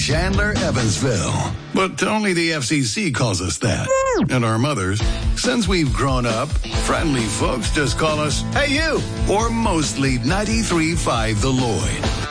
Chandler, Evansville. But only the FCC calls us that. And our mothers, since we've grown up, friendly folks just call us, "Hey, you!" Or mostly 93.5 The Lloyd.